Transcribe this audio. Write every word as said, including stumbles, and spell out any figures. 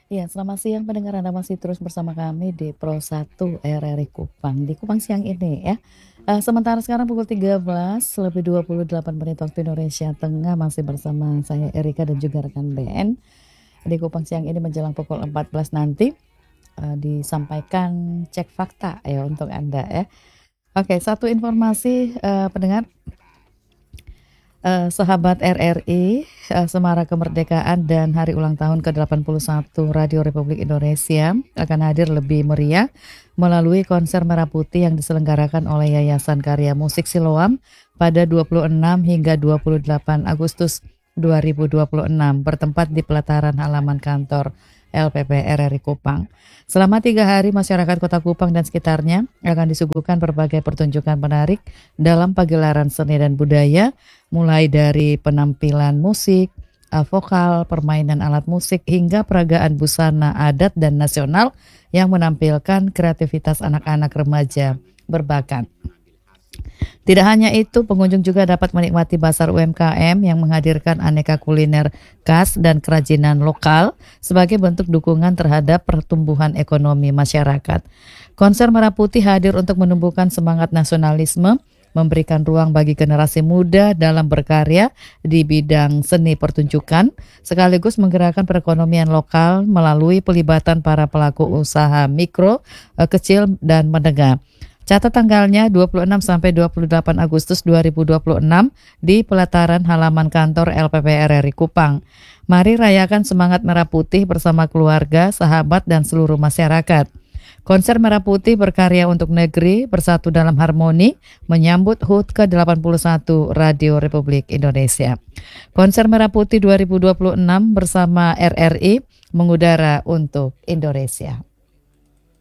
Ya, selamat siang pendengar, Anda masih terus bersama kami di Pro satu R R I Kupang, di Kupang siang ini ya. Eee, sementara sekarang pukul tiga belas lebih dua puluh delapan menit waktu Indonesia Tengah, masih bersama saya Erika dan juga rekan B N. Di Kupang siang ini menjelang pukul empat belas nanti, eee, disampaikan cek fakta ya untuk Anda ya. Oke, satu informasi, eee, pendengar. Eh, sahabat R R I, eh, Semarak Kemerdekaan dan Hari Ulang Tahun ke delapan puluh satu Radio Republik Indonesia akan hadir lebih meriah melalui konser Merah Putih yang diselenggarakan oleh Yayasan Karya Musik Siloam pada dua puluh enam hingga dua puluh delapan Agustus dua ribu dua puluh enam bertempat di pelataran halaman kantor L P P R R I Kupang. Selama tiga hari, masyarakat Kota Kupang dan sekitarnya akan disuguhkan berbagai pertunjukan menarik dalam pagelaran seni dan budaya, mulai dari penampilan musik, uh, vokal, permainan alat musik, hingga peragaan busana adat dan nasional yang menampilkan kreativitas anak-anak remaja berbakat. Tidak hanya itu, pengunjung juga dapat menikmati pasar U M K M yang menghadirkan aneka kuliner khas dan kerajinan lokal sebagai bentuk dukungan terhadap pertumbuhan ekonomi masyarakat. Konser Merah Putih hadir untuk menumbuhkan semangat nasionalisme, memberikan ruang bagi generasi muda dalam berkarya di bidang seni pertunjukan, sekaligus menggerakkan perekonomian lokal melalui pelibatan para pelaku usaha mikro, eh, kecil, dan menengah. Catat tanggalnya dua puluh enam sampai dua puluh delapan Agustus dua ribu dua puluh enam di pelataran halaman kantor L P P R R I Kupang. Mari rayakan semangat Merah Putih bersama keluarga, sahabat, dan seluruh masyarakat. Konser Merah Putih berkarya untuk negeri, bersatu dalam harmoni, menyambut H U T ke delapan puluh satu Radio Republik Indonesia. Konser Merah Putih dua ribu dua puluh enam bersama R R I mengudara untuk Indonesia.